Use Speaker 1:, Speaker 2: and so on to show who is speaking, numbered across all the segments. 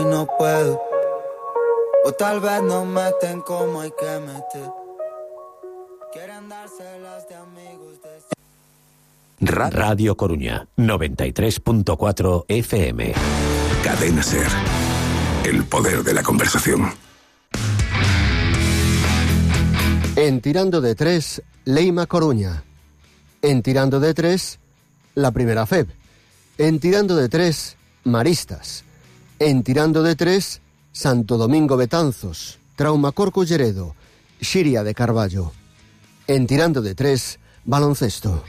Speaker 1: No puedo, o tal vez no meten como hay que meter. Quieren dárselas de amigos de...
Speaker 2: Radio Coruña, 93.4 FM.
Speaker 3: Cadena SER. El poder de la conversación.
Speaker 4: En Tirando de Tres, Leima Coruña. En Tirando de Tres, la Primera FEB. En Tirando de Tres, Maristas. En Tirando de Tres, Santo Domingo Betanzos, Traumacorco Lleredo, Xiria de Carballo. En Tirando de Tres, baloncesto.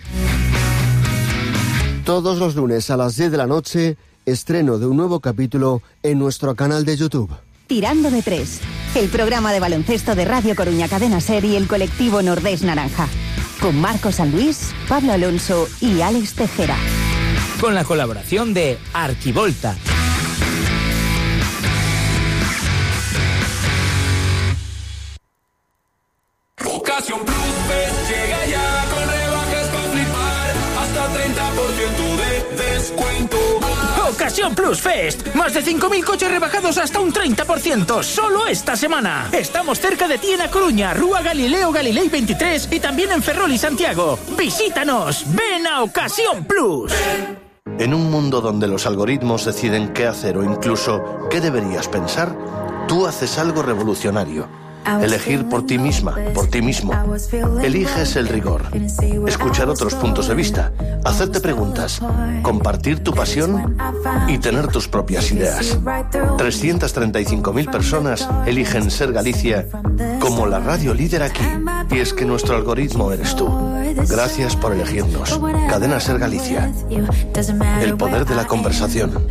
Speaker 4: Todos los lunes a las 10 de la noche, estreno de un nuevo capítulo en nuestro canal de YouTube.
Speaker 5: Tirando de Tres, el programa de baloncesto de Radio Coruña Cadena SER y el colectivo Nordés Naranja. Con Marco San Luis, Pablo Alonso y Alex Tejera.
Speaker 6: Con la colaboración de Arquivolta.
Speaker 7: Ocasión Plus Fest llega ya con rebajas para flipar, hasta 30% de descuento.
Speaker 6: Ocasión Plus Fest, más de 5.000 coches rebajados hasta un 30%, solo esta semana. Estamos cerca de ti en A Coruña, Rúa Galileo Galilei 23 y también en Ferrol y Santiago. Visítanos, ven a Ocasión Plus.
Speaker 8: En un mundo donde los algoritmos deciden qué hacer o incluso qué deberías pensar, tú haces algo revolucionario. Elegir por ti misma, por ti mismo. Eliges el rigor. Escuchar otros puntos de vista. Hacerte preguntas. Compartir tu pasión y tener tus propias ideas. 335.000 personas eligen Ser Galicia como la radio líder aquí. Y es que nuestro algoritmo eres tú. Gracias por elegirnos. Cadena Ser Galicia. El poder de la conversación.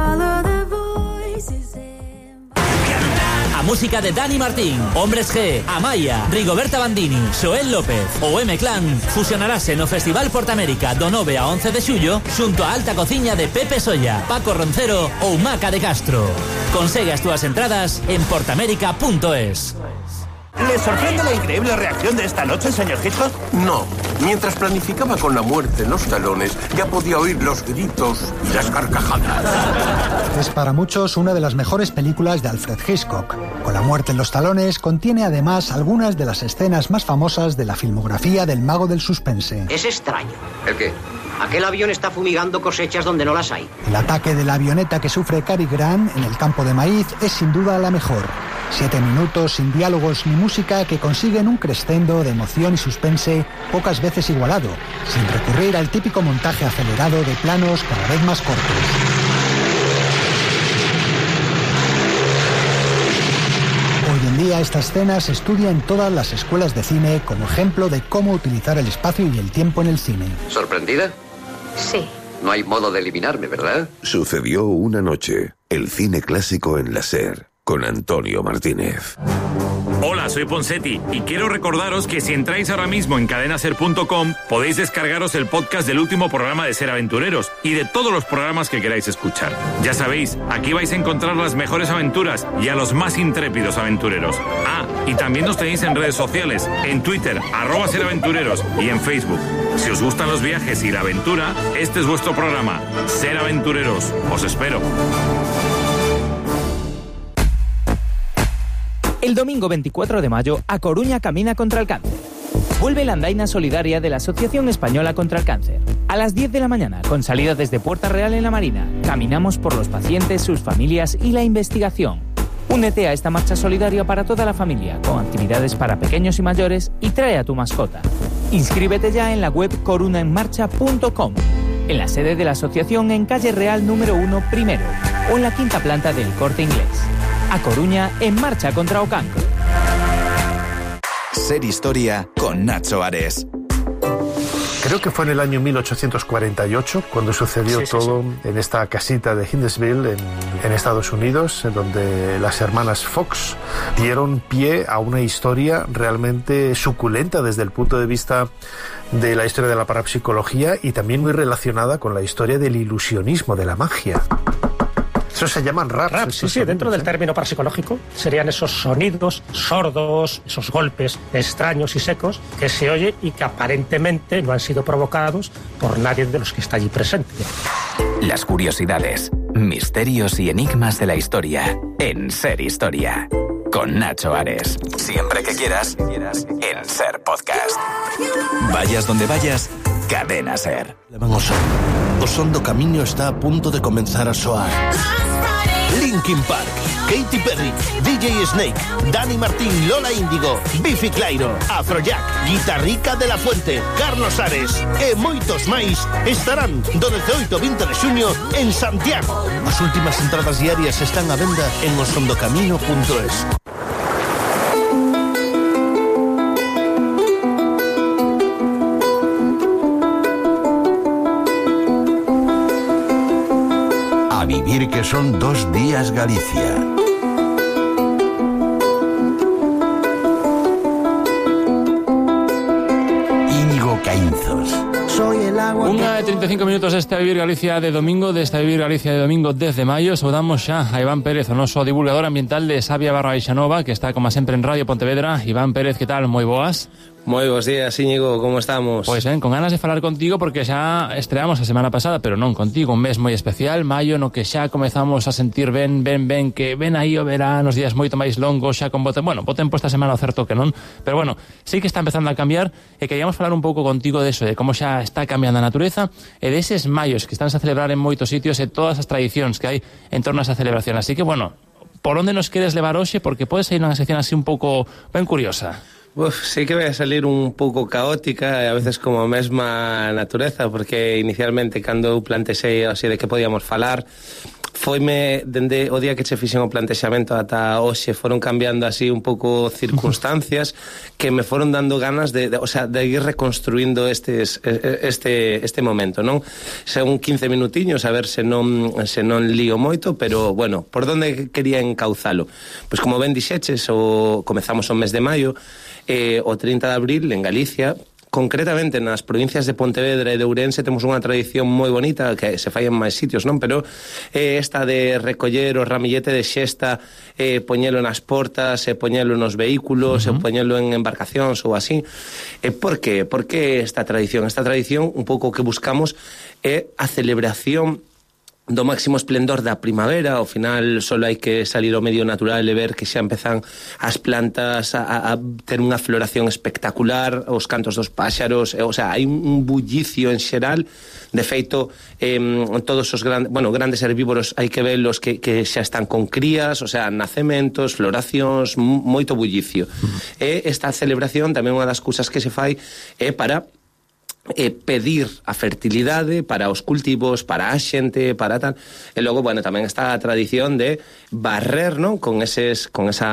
Speaker 9: A música de Dani Martín, Hombres G, Amaya, Rigoberta Bandini, Xoel López ou M-Clan fusionarase no Festival Portamérica do 9 a 11 de xullo xunto a Alta Cociña de Pepe Solla, Paco Roncero ou Maca de Castro. Consegue as túas entradas en portamérica.es.
Speaker 10: ¿Le sorprende la increíble reacción de esta noche, señor Hitchcock?
Speaker 11: No. Mientras planificaba con la muerte en los talones, ya podía oír los gritos y las carcajadas.
Speaker 12: Es para muchos una de las mejores películas de Alfred Hitchcock. Con la muerte en los talones, contiene además algunas de las escenas más famosas de la filmografía del mago del suspense.
Speaker 13: Es extraño.
Speaker 11: ¿El qué?
Speaker 13: Aquel avión está fumigando cosechas donde no las hay.
Speaker 12: El ataque de la avioneta que sufre Cary Grant en el campo de maíz es sin duda la mejor. 7 minutos sin diálogos ni música que consiguen un crescendo de emoción y suspense pocas veces igualado, sin recurrir al típico montaje acelerado de planos cada vez más cortos. Hoy en día esta escena se estudia en todas las escuelas de cine como ejemplo de cómo utilizar el espacio y el tiempo en el cine.
Speaker 11: ¿Sorprendida?
Speaker 5: Sí.
Speaker 11: No hay modo de eliminarme, ¿verdad?
Speaker 3: Sucedió una noche. El cine clásico en la SER. Con Antonio Martínez.
Speaker 14: Hola, soy Ponsetti y quiero recordaros que si entráis ahora mismo en cadenaser.com podéis descargaros el podcast del último programa de Ser Aventureros y de todos los programas que queráis escuchar. Ya sabéis, aquí vais a encontrar las mejores aventuras y a los más intrépidos aventureros. Ah, y también nos tenéis en redes sociales, en Twitter, @seraventureros y en Facebook. Si os gustan los viajes y la aventura, este es vuestro programa, Ser Aventureros. Os espero.
Speaker 6: El domingo 24 de mayo, A Coruña camina contra el cáncer. Vuelve la andaina solidaria de la Asociación Española contra el Cáncer. A las 10 de la mañana, con salida desde Puerta Real en La Marina, caminamos por los pacientes, sus familias y la investigación. Únete a esta marcha solidaria para toda la familia, con actividades para pequeños y mayores, y trae a tu mascota. Inscríbete ya en la web corunaenmarcha.com, en la sede de la asociación en Calle Real número 1 primero, o en la quinta planta del Corte Inglés. A Coruña en marcha contra o cancro.
Speaker 15: Ser Historia con Nacho Ares.
Speaker 16: Creo que fue en el año 1848 cuando sucedió todo en esta casita de Hindesville en Estados Unidos, en donde las hermanas Fox dieron pie a una historia realmente suculenta desde el punto de vista de la historia de la parapsicología y también muy relacionada con la historia del ilusionismo, de la magia. Eso se llaman raps.
Speaker 17: Sí, dentro del término parapsicológico serían esos sonidos sordos, esos golpes extraños y secos que se oyen y que aparentemente no han sido provocados por nadie de los que está allí presente.
Speaker 15: Las curiosidades, misterios y enigmas de la historia en Ser Historia. Con Nacho Ares. Siempre que quieras, en Ser Podcast. Vayas donde vayas, Cadena Ser.
Speaker 8: O son do camiño está a punto de comenzar a soar. Linkin Park, Katy Perry, DJ Snake, Dani Martín, Lola Índigo, Biffy Clyro, Afrojack, Guitarrica de la Fuente, Carlos Ares e moitos máis estarán do 18-20 de xuño en Santiago. As últimas entradas diarias están a venda en osondocamino.es.
Speaker 18: Vivir que son 2 días Galicia. Íñigo Caínzos.
Speaker 19: Unha de 35 minutos desta Vivir Galicia de domingo, desta Vivir Galicia de domingo 10 de maio. Saudamos xa a Iván Pérez, o noso divulgador ambiental de Sabia Barra Baixanova, que está como sempre en Radio Pontevedra. Iván Pérez, que tal? Moi boas.
Speaker 20: Moi bons días, Íñigo, como estamos?
Speaker 19: Pois ben, con ganas de falar contigo porque xa estreamos a semana pasada, pero non contigo, un mes moi especial, maio, no que xa comezamos a sentir ben, que ven aí o verán, os días moito máis longos, xa con bo tempo esta semana o certo que non, pero bueno, sí que está empezando a cambiar e queríamos falar un pouco contigo de eso, de como xa está cambiando a natureza e deses maios que están a celebrar en moitos sitios e todas as tradicións que hai en torno a esa celebración, así que bueno, por onde nos queres levar hoxe, porque podes ir nunha sección así un pouco ben curiosa.
Speaker 20: Sí que vai a salir un pouco caótica e a veces como a mesma natureza, porque inicialmente cando eu plantexei así de que podíamos falar, foime dende o día que che fixen o plantexamento ata hoxe foron cambiando así un pouco circunstancias que me foron dando ganas de ir reconstruindo este momento, non? Son 15 minutiños a ver se non lío moito, pero bueno, por onde quería encauzalo? Pois como ben dixeches, comezamos o mes de maio, o 30 de abril en Galicia, concretamente nas provincias de Pontevedra e de Ourense temos unha tradición moi bonita que se fai en máis sitios, non? Pero esta de recoller o ramillete de xesta, poñelo nas portas, poñelo nos vehículos, poñelo en embarcacións ou así. Por qué? Por que esta tradición? Esta tradición un pouco que buscamos é a celebración do máximo esplendor da primavera. Ao final só hai que salir ao medio natural e ver que xa empezan as plantas a ter unha floración espectacular, os cantos dos páxaros, hai un bullicio en xeral. De feito, todos os grandes herbívoros hai que velos que xa están con crías, nacementos, floracións, moito bullicio. E esta celebración tamén unha das cousas que se fai é para pedir a fertilidade para os cultivos, para a xente, para tal. E logo, tamén está a tradición de barrer, non? Con esas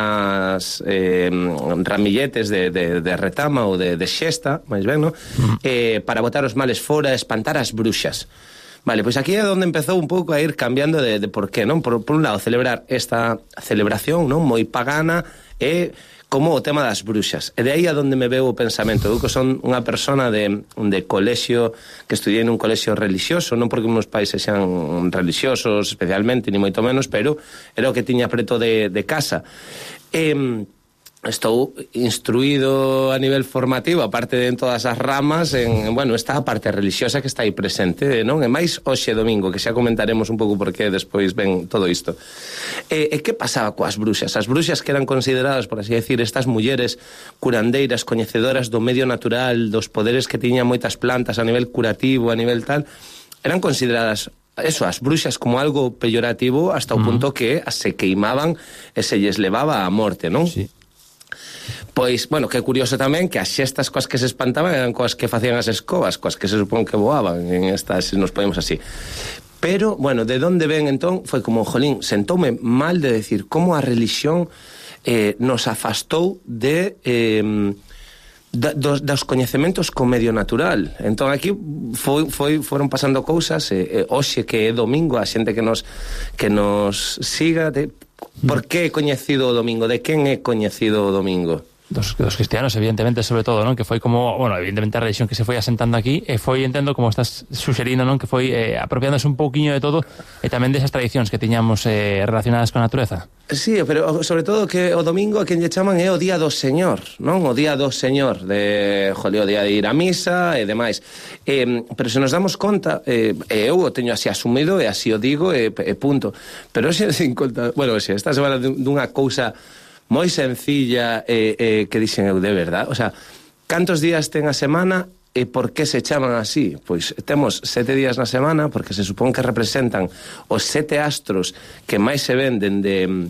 Speaker 20: ramilletes de retama ou de xesta, máis ben, non? Para botar os males fora, espantar as bruxas. Vale, pois aquí é onde empezou un pouco a ir cambiando de por qué, non? Por un lado, celebrar esta celebración, non? Moi pagana e como o tema das bruxas. E de aí a donde me veo o pensamento. Eu que son unha persona de colexio, que estudiei nun colexio religioso, non porque meus pais sexan religiosos especialmente, ni moito menos, pero era o que tiña preto de casa. Estou instruído a nivel formativo, aparte de en todas as ramas, esta parte religiosa que está aí presente, non? E máis hoxe domingo, que xa comentaremos un pouco por que despois ven todo isto. E que pasaba coas bruxas? As bruxas que eran consideradas, por así decir, estas mulleres curandeiras, coñecedoras do medio natural, dos poderes que tiñan moitas plantas a nivel curativo, a nivel tal, eran consideradas as bruxas como algo peyorativo hasta o punto que se queimaban e se lles levaba a morte, non? Sí. Pois, que curioso tamén que as xestas coas que se espantaban eran coas que facían as escobas, coas que se supón que voaban en estas, se nos podemos así. Pero, de onde ven entón, foi como, sentoume mal de decir como a religión nos afastou dos coñecementos co medio natural. Entón aquí foron pasando cousas, hoxe que é domingo, a xente que nos siga, por que é coñecido o domingo? De quen é coñecido o domingo?
Speaker 19: dos cristianos, evidentemente, sobre todo, non? Que foi como, bueno, evidentemente a religión que se foi asentando aquí e foi, entendo, como estás suxerindo, non? Que foi apropiándose un pouquiño de todo e tamén desas tradicións que tiñamos relacionadas con a natureza.
Speaker 20: Sí, pero sobre todo que o domingo a quen lle chaman é o día do Señor, non? O día do Señor, o día de ir a misa e demais. Pero se nos damos conta, eu o teño así asumido e así o digo e punto. Pero se sin conta, bueno, esta semana dunha cousa moi sencilla que dixen eu de verdad, o sea, cantos días ten a semana e por que se chaman así? Pois temos 7 días na semana porque se supón que representan os 7 astros que máis se ven dende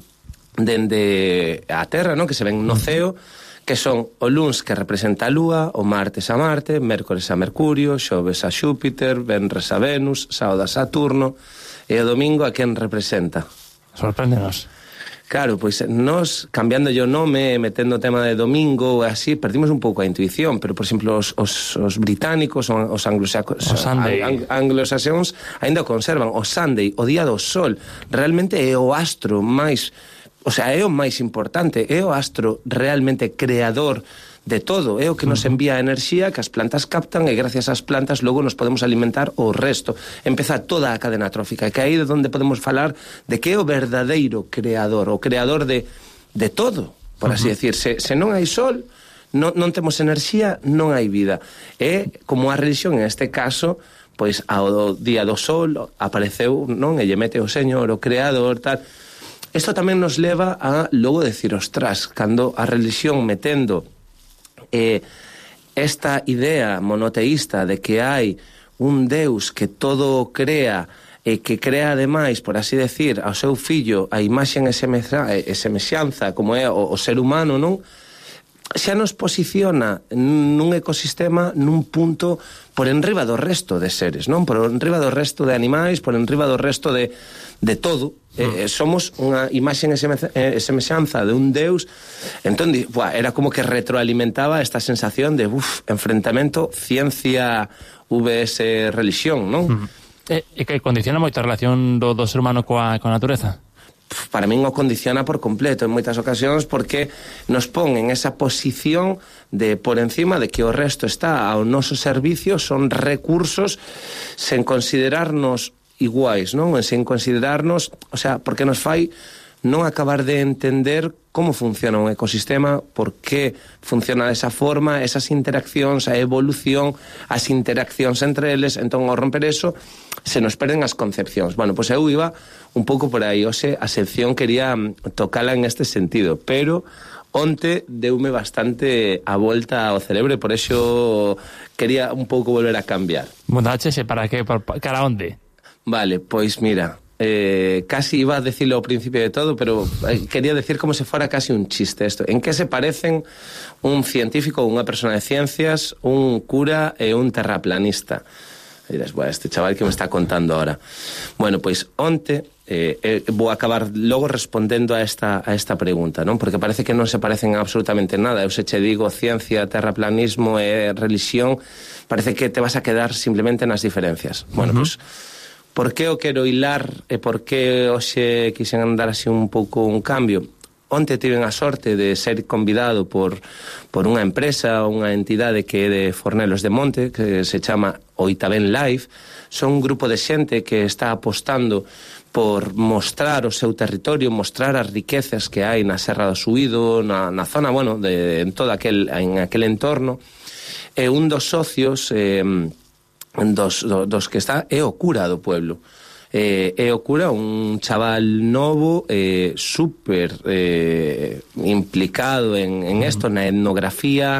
Speaker 20: a Terra, non? Que se ven no ceo, que son o luns que representa a Lúa, o martes a Marte, mércores a Mercurio, xoves a Xúpiter, venres a Venus, sábado a Saturno e o domingo a quen representa?
Speaker 19: Sorpréndenos.
Speaker 20: Claro, pois nos, cambiando o nome, metendo o tema de domingo e así, perdimos un pouco a intuición, pero, por exemplo, os británicos, os anglosaxóns, ainda conservan o Sunday, o día do sol, realmente é o astro máis, o sea, é o máis importante, é o astro realmente creador de todo, é o que nos envía a enerxía que as plantas captan e gracias ás plantas logo nos podemos alimentar o resto. Empeza toda a cadena trófica, que aí é onde podemos falar de que é o verdadeiro creador, o creador de todo, por así decir. Se non hai sol, non temos enerxía, non hai vida. É como a religión, en este caso, pois ao día do sol apareceu, non? E lle mete o Señor, o creador, tal. Isto tamén nos leva a logo decir, ostras, cando a religión metendo esta idea monoteísta de que hai un Deus que todo crea e que crea ademais, por así decir, ao seu fillo a imaxe e semexanza como é o ser humano, non? Xa nos posiciona nun ecosistema nun punto por enriba do resto de seres, non? Por enriba do resto de animais, por enriba do resto de todo. Somos unha imaxe e semexanza de un Deus. Entón, era como que retroalimentaba esta sensación de enfrentamento ciencia vs religión, non?
Speaker 19: E que condiciona moito a relación do ser humano coa natureza?
Speaker 20: Para min o condiciona por completo en moitas ocasións porque nos pon en esa posición de por encima de que o resto está ao noso servicio, son recursos sen considerarnos iguais, non? Sen considerarnos, o sea, porque nos fai non acabar de entender como funciona un ecosistema, por que funciona desa forma, esas interaccións, a evolución, as interaccións entre eles. Entón, ao romper eso, se nos perden as concepcións. Bueno, pois eu iba un pouco por aí, a sección quería tocala en este sentido, pero onte deume bastante a volta ao cerebro e por eso quería un pouco volver a cambiar.
Speaker 19: Mudaches, para que? Cara onde?
Speaker 20: Vale, pois mira, casi iba a decirlo ao principio de todo, pero quería decir como se fuera casi un chiste esto. En que se parecen un científico, unha persona de ciencias, un cura e un terraplanista? E dirás, bueno, este chaval que me está contando ahora. Bueno, pois onte vou acabar logo respondendo a esta pregunta, non? Porque parece que non se parecen absolutamente nada. Eu se che digo ciencia, terraplanismo e religión, parece que te vas a quedar simplemente nas diferencias. Bueno, pois por que o quero hilar e por que hoxe quixen andar así un pouco un cambio? Onte tiven a sorte de ser convidado por unha empresa, unha entidade que é de Fornelos de Monte, que se chama Oitabén Life. Son un grupo de xente que está apostando por mostrar o seu territorio, mostrar as riquezas que hai na Serra do Suído, na zona, bueno, en todo aquel entorno. E un dos socios dos que está é o cura do pueblo. É o cura, un chaval novo, super implicado en esto, na etnografía,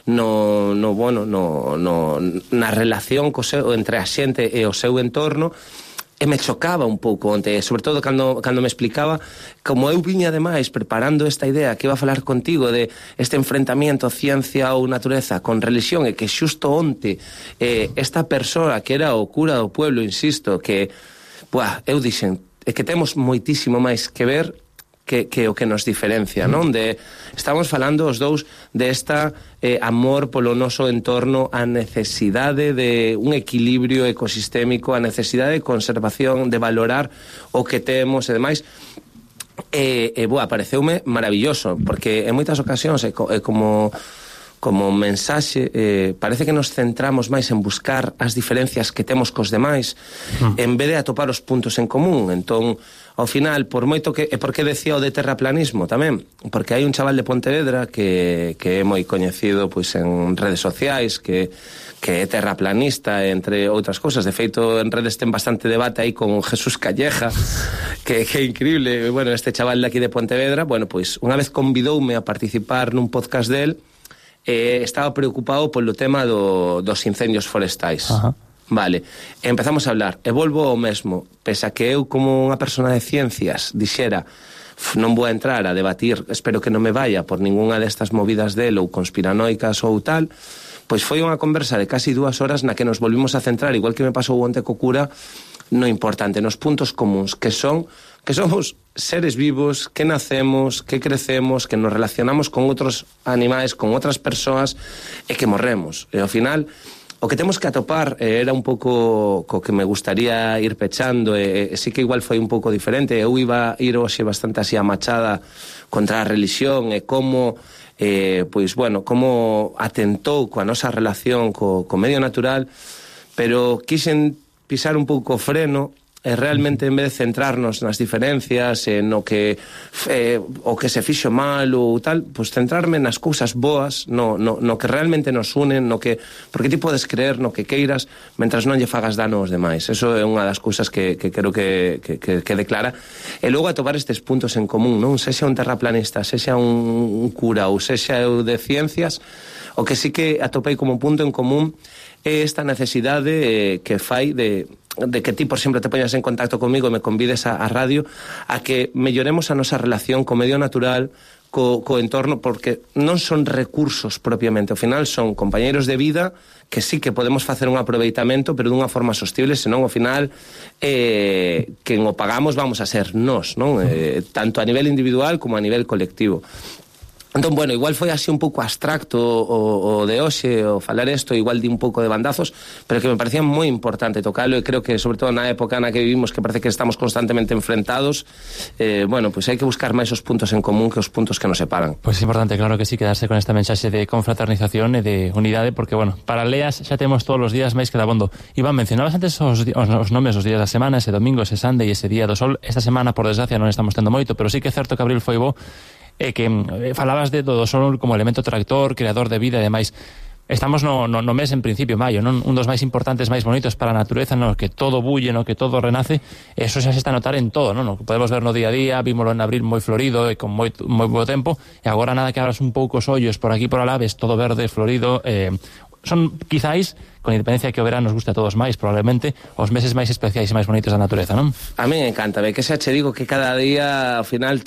Speaker 20: na relación entre a xente e o seu entorno. E me chocaba un pouco onte, sobre todo cando me explicaba como eu viña ademais preparando esta idea que iba a falar contigo de este enfrentamiento ciencia ou natureza con religión, e que xusto onte esta persoa que era o cura do pueblo, insisto, que eu dixen, é que temos moitísimo máis que ver que o que nos diferencia, non? Estamos falando os dous desta amor polo noso entorno, a necesidade de un equilibrio ecosistémico, a necesidade de conservación, de valorar o que temos e demais. pareceume maravilloso, porque en moitas ocasións é como mensaxe, parece que nos centramos máis en buscar as diferencias que temos cos demais, en vez de atopar os puntos en común. Entón, ao final, por moito que... E por que decía o de terraplanismo tamén? Porque hai un chaval de Pontevedra que é moi coñecido pois en redes sociais, que é terraplanista, entre outras cousas. De feito, en redes ten bastante debate aí con Jesús Calleja, que é increíble. Bueno, este chaval de aquí de Pontevedra, bueno, pois unha vez convidoume a participar nun podcast del, estaba preocupado polo tema dos incendios forestais. Ajá. Vale, empezamos a hablar, e volvo ao mesmo, pese a que eu como unha persona de ciencias dixera non vou a entrar a debatir, espero que non me vaya por ninguna destas movidas del ou conspiranoicas ou tal, pois foi unha conversa de casi 2 horas na que nos volvimos a centrar, igual que me pasou onte co cura, no importante, nos puntos comuns, que somos seres vivos, que nacemos, que crecemos, que nos relacionamos con outros animais, con outras persoas, e que morremos. E ao final, o que temos que atopar era un pouco co que me gustaría ir pechando, e sí que igual foi un pouco diferente. Eu iba a ir hoxe bastante así a machada contra a religión e como... como atentou coa nosa relación co medio natural, pero quixen pisar un pouco o freno e realmente en vez de centrarnos nas diferencias, no que o que se fixo mal ou tal, pois centrarme nas cousas boas, no que realmente nos unen, no que porque ti podes creer no que queiras mentras non lle fagas dano aos demais. Eso é unha das cousas que quero que declara. E logo atopar estes puntos en común, non? Sexa un terraplanista, sexa un cura ou sexa eu de ciencias, o que sí que atopei como punto en común é esta necesidade que fai de que ti, por exemplo, te poñas en contacto comigo e me convides a radio a que melloremos a nosa relación co medio natural, co entorno, porque non son recursos propiamente, ao final son compañeiros de vida que sí que podemos facer un aproveitamento, pero dunha forma sostible, senón ao final quen o pagamos vamos a ser nós, non? Tanto a nivel individual como a nivel colectivo. Entón, bueno, igual foi así un pouco abstracto o de hoxe, o falar isto, igual de un pouco de bandazos, pero que me parecía moi importante tocalo, e creo que, sobre todo na época na que vivimos, que parece que estamos constantemente enfrentados, bueno, pois hai que buscar máis os puntos en común que os puntos que nos separan.
Speaker 19: Pois é importante, claro que sí, quedarse con esta mensaxe de confraternización e de unidade, porque, bueno, para leas xa temos todos os días máis que dabondo. Iván, mencionabas antes os nomes dos días da semana, ese domingo, ese Sunday e ese Día do Sol. Esta semana, por desgracia, non estamos tendo moito, pero sí que é certo que abril foi bo, que falabas do sol como elemento tractor, creador de vida e demais. Estamos no mes en principio, maio, non? Un dos máis importantes, máis bonitos para a natureza, no que todo bulle, no que todo renace. Eso xa se está a notar en todo, non? No que podemos ver no día a día, vímolo en abril moi florido e con moi bo tempo, e agora nada que abras un pouco os ollos por aquí por alá, ves todo verde, florido. Son, quizáis, con independencia que o verán nos gusta a todos máis, probablemente, os meses máis especiais e máis bonitos da natureza, non?
Speaker 20: A mí me encanta, que xa che digo que cada día, ao final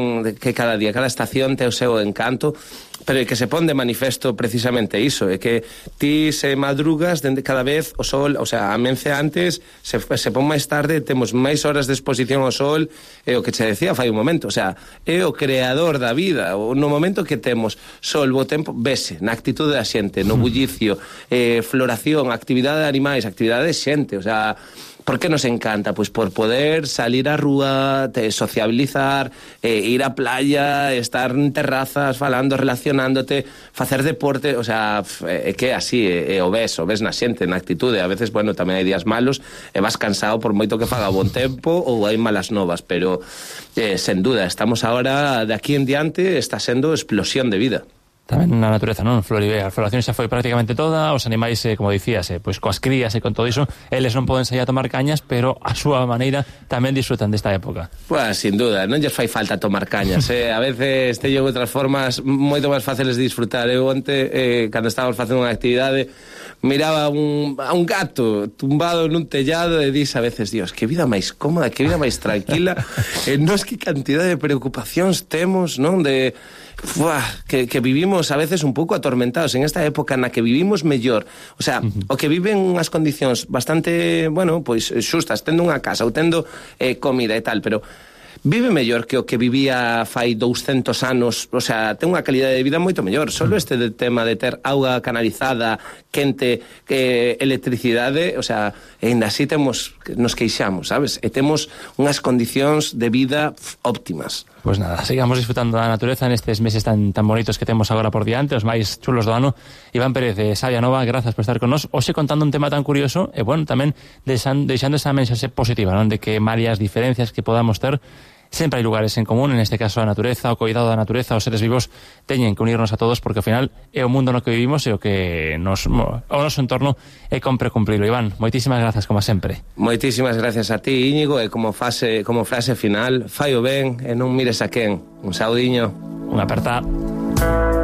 Speaker 20: cada estación ten o seu encanto, pero que se pon de manifesto precisamente iso, é que ti se madrugas dende cada vez o sol, o sea, amence antes, se pon máis tarde, temos máis horas de exposición ao sol, é o que che decía fai un momento, o sea, é o creador da vida, no momento que temos sol, bo tempo, vese, na actitude da xente, no bullicio, floración, actividade de animais, actividade de xente, o sea... Por que nos encanta? Pois por poder salir á rúa, sociabilizar, ir á playa, estar en terrazas, falando, relacionándote, facer deporte, o sea, é que así, o ves na xente, na actitude. A veces, bueno, tamén hai días malos, e vas cansado por moito que faga bon tempo ou hai malas novas, pero, sen duda, estamos agora, de aquí en diante, está sendo explosión de vida.
Speaker 19: Tamén na natureza, non? A floración xa foi prácticamente toda, os animais, como dicías, pois coas crías e con todo iso, eles non poden sair a tomar cañas, pero a súa maneira tamén disfrutan desta época.
Speaker 20: Pues, sin duda, non lles fai falta tomar cañas, a veces teñen outras formas moito máis fáciles de disfrutar. Eu onte, cando estábamos facendo unha actividade, miraba a un gato tumbado nun tellado e dis a veces, Dios, que vida máis cómoda, que vida máis tranquila, nos que cantidad de preocupacións temos, non? Que vivimos a veces un pouco atormentados en esta época na que vivimos mellor, o sea, o que viven unhas condicións bastante, bueno, pois xustas, tendo unha casa ou tendo comida e tal, pero vive mellor que o que vivía fai 200 anos, o sea, ten unha calidade de vida moito mellor. Solo este tema de ter auga canalizada, quente, electricidade, o sea, ainda así nos queixamos, sabes? E temos unhas condicións de vida óptimas.
Speaker 19: Pues nada, sigamos disfrutando da natureza nestes meses tan bonitos que temos agora por diante, os máis chulos do ano. Iván Pérez de Sabia Nova, grazas por estar con nós. Hoxe contando un tema tan curioso e, bueno, tamén deixando esa mensaxe positiva, non? De que varias diferencias que podamos ter, sempre hai lugares en común, en este caso a natureza, o cuidado da natureza, os seres vivos teñen que unirnos a todos, porque ao final é o mundo no que vivimos e o que o noso entorno é compre cumprilo. Iván, moitísimas grazas como sempre.
Speaker 20: Moitísimas gracias a ti, Íñigo, e como frase final, fai o ben e non mires a quen. Un saudiño.
Speaker 19: Unha aperta.